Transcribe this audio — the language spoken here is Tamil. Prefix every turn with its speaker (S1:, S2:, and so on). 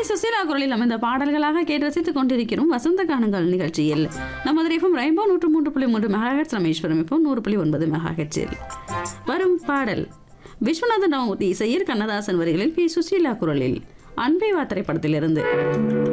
S1: சுசீலா குரலில் அமைந்த பாடல்களாக கேட்டு ரசித்துக் கொண்டிருக்கிறோம் வசந்த கானங்கள் நிகழ்ச்சியில். நமது FM rainbow 103.3 megahertz, Rameswaram FM 100.9 மெகாஹெர்ட்ஸில் வரும் பாடல் விஸ்வநாதன் ராமமூர்த்தி இசையில் கண்ணதாசன் வரிகளில் பி. சுசீலா குரலில் அன்பே வா திரைப்படத்திலிருந்து.